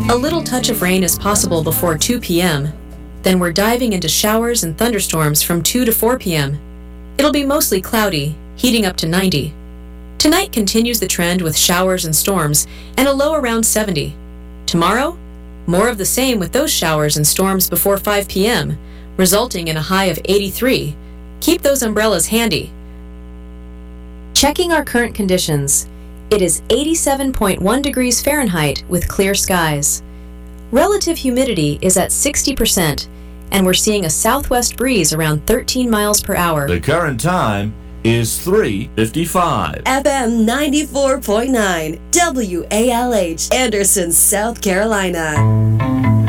A little touch of rain is possible before 2 p.m. Then we're diving into showers and thunderstorms from 2 to 4 p.m. It'll be mostly cloudy, heating up to 90. Tonight continues the trend with showers and storms and a low around 70. Tomorrow, more of the same with those showers and storms before 5 p.m., resulting in a high of 83. Keep those umbrellas handy. Checking our current conditions. It is 87.1 degrees Fahrenheit with clear skies. Relative humidity is at 60%, and we're seeing a southwest breeze around 13 miles per hour. The current time is 3:55. FM 94.9 WALH, Anderson, South Carolina.